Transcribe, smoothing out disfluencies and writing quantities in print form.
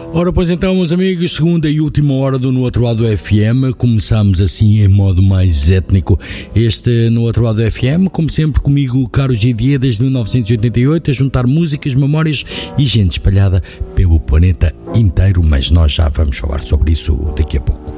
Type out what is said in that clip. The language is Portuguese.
Ora, pois então, meus amigos, segunda e última hora do No Outro Lado FM. Começamos assim em modo mais étnico este No Outro Lado FM, como sempre comigo, Carlos Gidia, desde 1988, a juntar músicas, memórias e gente espalhada pelo planeta inteiro, mas nós já vamos falar sobre isso daqui a pouco.